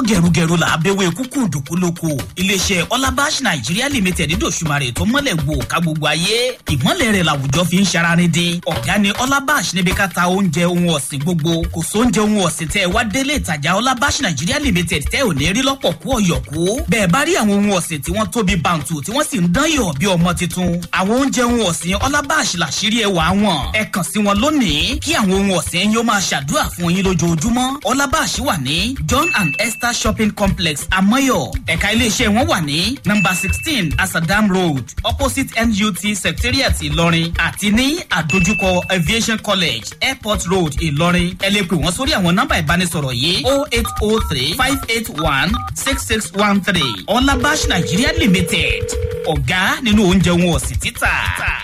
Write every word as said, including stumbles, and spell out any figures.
ọjọ́ gẹ̀rùgẹ̀rù là abẹ́wé kúkú dùkú lóko. Iléeṣẹ́ Olabash Nigeria Limited dòṣùmarè tó mọ́lẹ̀ gbò ká gbogbo ayé. Ìmọ́lẹ̀ rẹ̀ làwùjọ fi ń ṣaranídé. Ọ̀gá ni Olabash níbi ká ta oúnjẹ ohun ọ̀sìn gbogbo. Kò sóúnjẹ ohun ọ̀sìn tẹ́ ẹ wá délé ìtajà Olabash Nigeria Limited tẹ́ ò ní rí lọ́pọ̀ kú ọ̀yọ̀kú. Bẹ́ẹ̀ bá rí àwọn ohun ọ̀sìn tí wọ́n tóbi bàǹtù tí wọ́n sì ń dán yọ̀ bí ọmọ tuntun. Àwọn oúnjẹ ohun ọ̀sìn Olabash làṣírí ẹwà wọn. Ẹ kàn sí wọn lónìí kí àwọn ohun ọ̀sìn yóò máa ṣàdúrà fún yín lójoojúmọ́. Olabash wà ní John and Esther Shopping Complex Amoyo. Ẹ̀ka iléeṣẹ́ wọn wà ní number sixteen Asadam Road opposite N U T Secretariat Ìlọrin àti ní àdójúkọ Aviation College Airport Road Ìlọrin. Ẹ lè pè wọ́n sórí àwọn nọ́mbà ìbánisọ̀rọ̀ yìí oh eight oh three five eight one six six one three. Olabash Nigeria Limited ọ̀gá nínú oúnjẹ wọn ọ̀sìn títà.